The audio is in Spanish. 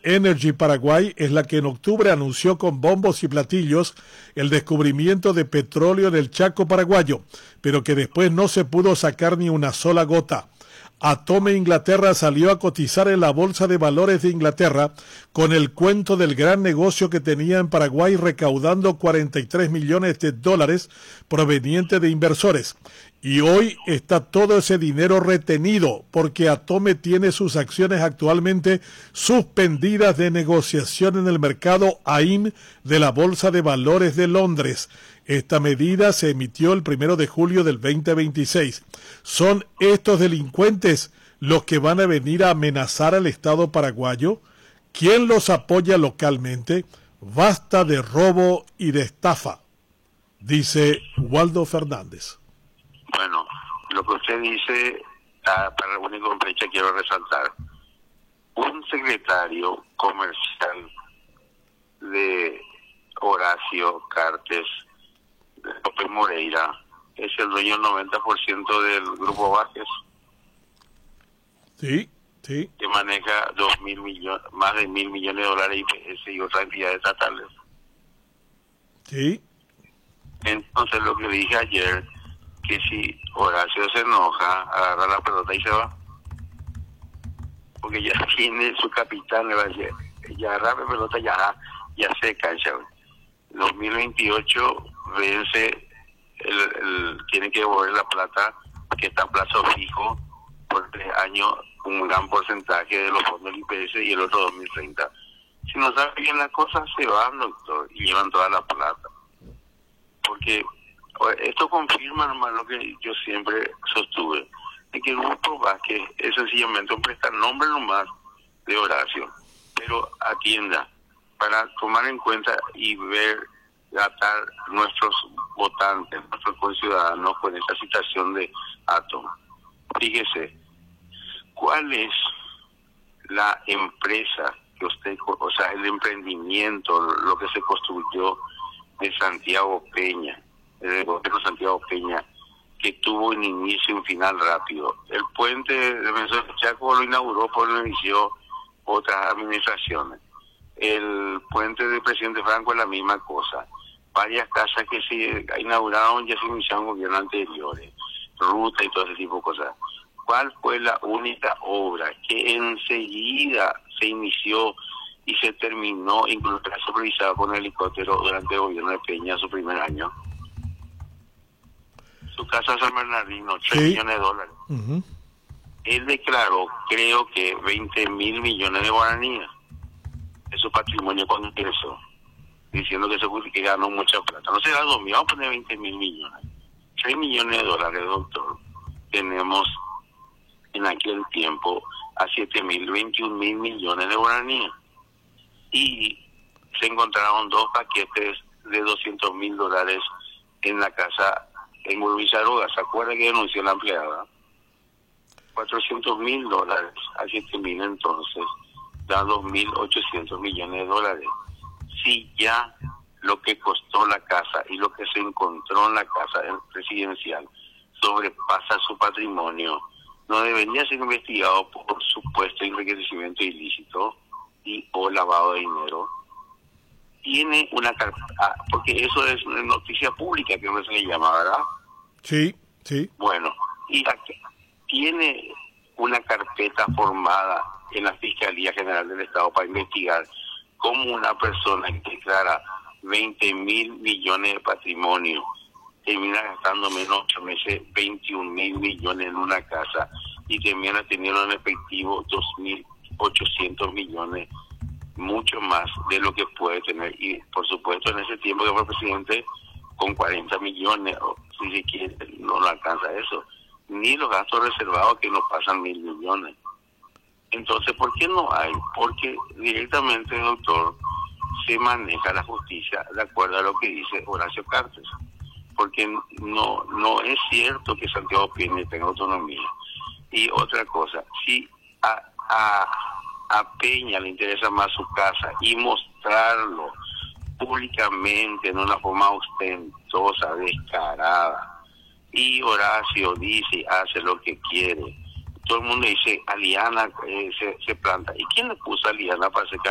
Energy Paraguay es la que en octubre anunció con bombos y platillos el descubrimiento de petróleo en el Chaco paraguayo, pero que después no se pudo sacar ni una sola gota. Atome Inglaterra salió a cotizar en la Bolsa de Valores de Inglaterra con el cuento del gran negocio que tenía en Paraguay recaudando 43 millones de dólares provenientes de inversores. Y hoy está todo ese dinero retenido porque Atome tiene sus acciones actualmente suspendidas de negociación en el mercado AIM de la Bolsa de Valores de Londres. Esta medida se emitió el 1 de julio del 2026. ¿Son estos delincuentes los que van a venir a amenazar al Estado paraguayo? ¿Quién los apoya localmente? Basta de robo y de estafa, dice Waldo Fernández. Bueno, lo que usted dice, para la única fecha quiero resaltar. Un secretario comercial de Horacio Cartes, de López Moreira, es el dueño del 90% del Grupo Vázquez. Sí, sí. Que maneja más de 1.000 millones de dólares y otras entidades estatales. Sí. Entonces lo que dije ayer, que si Horacio se enoja, agarra la pelota y se va. Porque ya tiene su capitán, ya agarra la pelota, ya se cancha. 2028 vence, tiene que devolver la plata que está a plazo fijo por 3 años, un gran porcentaje de los fondos del IPS y el otro 2030. Si no sabe bien las cosas, se van, doctor, y llevan toda la plata. Porque esto confirma nomás lo que yo siempre sostuve, de que el Grupo Vázquez es sencillamente un prestanombre nomás de Horacio, pero atienda, para tomar en cuenta y ver, tratar nuestros votantes, nuestros conciudadanos con esta situación de Atome. Fíjese, ¿cuál es la empresa que usted, o sea, el emprendimiento, lo que se construyó de Santiago Peña, el gobierno de Santiago Peña, que tuvo un inicio y un final rápido? El puente de Venezuela Chaco lo inauguró, por lo inició otras administraciones. El puente del presidente Franco es la misma cosa. Varias casas que se inauguraron ya se iniciaron gobiernos anteriores, ruta y todo ese tipo de cosas. ¿Cuál fue la única obra que enseguida se inició y se terminó, incluso supervisada con helicóptero durante el gobierno de Peña, su primer año? Su casa San Bernardino, 3 millones de dólares. Uh-huh. Él declaró, creo que 20.000 millones de guaraníes de su patrimonio cuando ingresó, diciendo que ganó mucha plata. No será 2.000, vamos a poner 20.000 millones. 3 millones de dólares, doctor, tenemos en aquel tiempo a 21.000 millones de guaraníes. Y se encontraron 2 paquetes de 200.000 dólares en la casa en Burbizaroga. ¿Se acuerda que denunció la empleada? 400.000 dólares a 7.000, entonces da 2.800 millones de dólares. Si ya lo que costó la casa y lo que se encontró en la casa residencial sobrepasa su patrimonio, no debería ser investigado por supuesto enriquecimiento ilícito o lavado de dinero. Tiene una carpeta, porque eso es noticia pública que no se le llama, ¿verdad? Sí, sí. Bueno, y aquí tiene una carpeta formada en la Fiscalía General del Estado para investigar cómo una persona que declara 20.000 millones de patrimonio termina gastando menos 8 meses 21.000 millones en una casa y termina teniendo en efectivo 2.800 millones, mucho más de lo que puede tener. Y por supuesto en ese tiempo que fue presidente, con 40 millones, o si se quiere, no lo alcanza eso, ni los gastos reservados que no pasan 1.000 millones. Entonces, ¿por qué no hay? Porque directamente, doctor, se maneja la justicia de acuerdo a lo que dice Horacio Cartes. Porque no es cierto que Santiago Peña tenga autonomía. Y otra cosa, si a Peña le interesa más su casa y mostrarlo públicamente en una forma ostentosa, descarada, y Horacio dice, hace lo que quiere, todo el mundo dice, Aliana se planta. ¿Y quién le puso a Aliana para ser